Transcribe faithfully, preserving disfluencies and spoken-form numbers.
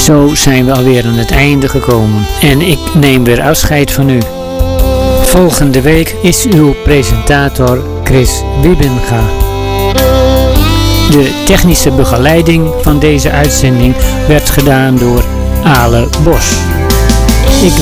Zo zijn we alweer aan het einde gekomen en ik neem weer afscheid van u. Volgende week is uw presentator Chris Wiebenga. De technische begeleiding van deze uitzending werd gedaan door Ale Bos.